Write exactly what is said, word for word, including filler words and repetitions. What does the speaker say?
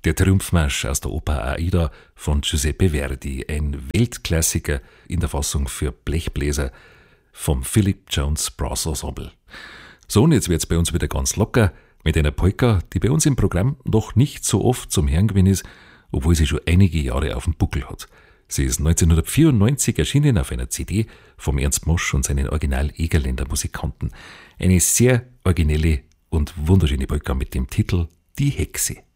Der Triumphmarsch aus der Oper Aida von Giuseppe Verdi, ein Weltklassiker in der Fassung für Blechbläser vom Philip Jones Brass Ensemble. So, und jetzt wird's bei uns wieder ganz locker mit einer Polka, die bei uns im Programm noch nicht so oft zum Hören gewesen ist, obwohl sie schon einige Jahre auf dem Buckel hat. Sie ist neunzehnhundertvierundneunzig erschienen auf einer C D vom Ernst Mosch und seinen Original-Egerländer Musikanten. Eine sehr originelle und wunderschöne Polka mit dem Titel Die Hexe.